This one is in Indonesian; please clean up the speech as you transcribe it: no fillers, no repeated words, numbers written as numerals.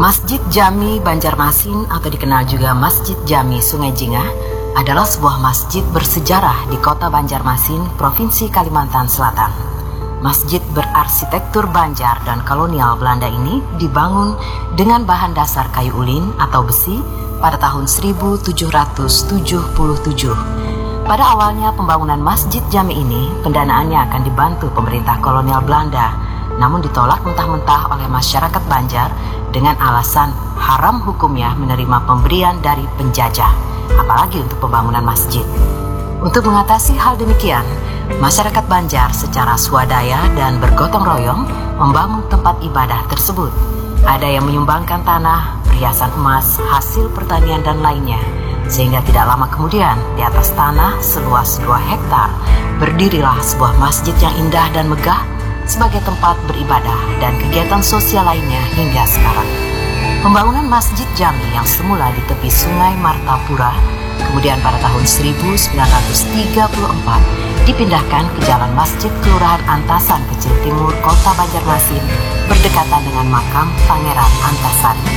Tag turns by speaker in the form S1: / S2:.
S1: Masjid Jami Banjarmasin atau dikenal juga Masjid Jami Sungai Jingah adalah sebuah masjid bersejarah di kota Banjarmasin, Provinsi Kalimantan Selatan. Masjid berarsitektur Banjar dan kolonial Belanda ini dibangun dengan bahan dasar kayu ulin atau besi pada tahun 1777. Pada awalnya pembangunan Masjid Jami ini, pendanaannya akan dibantu pemerintah kolonial Belanda, namun ditolak mentah-mentah oleh masyarakat Banjar dengan alasan haram hukumnya menerima pemberian dari penjajah, apalagi untuk pembangunan masjid. Untuk mengatasi hal demikian, masyarakat Banjar secara swadaya dan bergotong royong membangun tempat ibadah tersebut. Ada yang menyumbangkan tanah, perhiasan emas, hasil pertanian dan lainnya, sehingga tidak lama kemudian di atas tanah seluas 2 hektar berdirilah sebuah masjid yang indah dan megah sebagai tempat beribadah dan kegiatan sosial lainnya hingga sekarang. Pembangunan Masjid Jami yang semula di tepi Sungai Martapura, kemudian pada tahun 1934 dipindahkan ke Jalan Masjid Kelurahan Antasan Kecil Timur, Kota Banjarmasin, berdekatan dengan makam Pangeran Antasari.